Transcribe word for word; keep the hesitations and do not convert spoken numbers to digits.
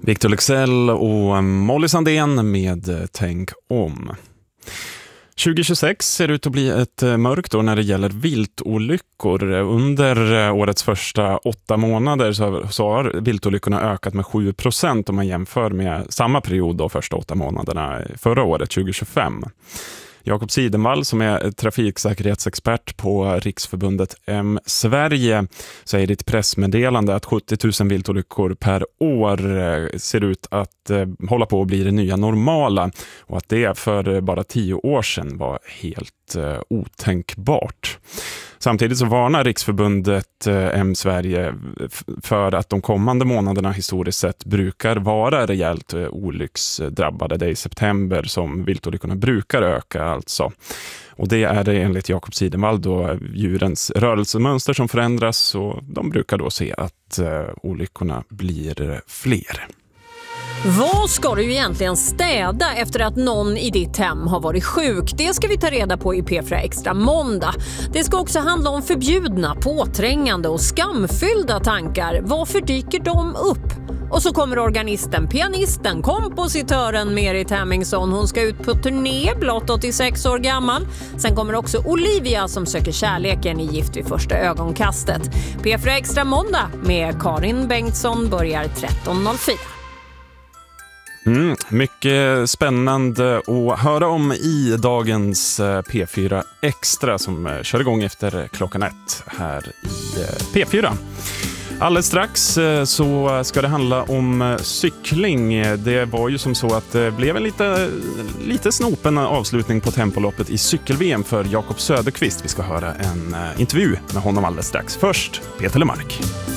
Victor Leksell och Molly Sandén med Tänk om. tjugo tjugosex ser ut att bli ett mörkt år när det gäller viltolyckor. Under årets första åtta månader så har viltolyckorna ökat med sju procent om man jämför med samma period då, första åtta månaderna förra året, tjugo tjugofem. Jakob Sidenvall som är trafiksäkerhetsexpert på Riksförbundet M Sverige säger i ett pressmeddelande att sjuttio tusen viltolyckor per år ser ut att hålla på att bli det nya normala och att det för bara tio år sedan var helt otänkbart. Samtidigt så varnar Riksförbundet M Sverige för att de kommande månaderna historiskt sett brukar vara rejält olycksdrabbade. Det är i september som viltolyckorna brukar öka alltså. Och det är det enligt Jakob Sidenvall då djurens rörelsemönster som förändras och de brukar då se att olyckorna blir fler. Vad ska du egentligen städa efter att någon i ditt hem har varit sjuk? Det ska vi ta reda på i P fyra Extra måndag. Det ska också handla om förbjudna, påträngande och skamfyllda tankar. Varför dyker de upp? Och så kommer organisten, pianisten, kompositören Merit Hemmingsson. Hon ska ut på turné, blott åttiosex år gammal. Sen kommer också Olivia som söker kärleken i Gift vid första ögonkastet. P fyra Extra måndag med Karin Bengtsson börjar tretton noll fyra. Mm, mycket spännande att höra om i dagens P fyra Extra som kör igång efter klockan ett här i P fyra. Alldeles strax så ska det handla om cykling. Det var ju som så att det blev en lite, lite snopen avslutning på tempoloppet i cykel-V M för Jakob Söderqvist. Vi ska höra en intervju med honom alldeles strax. Först Peter Lemark.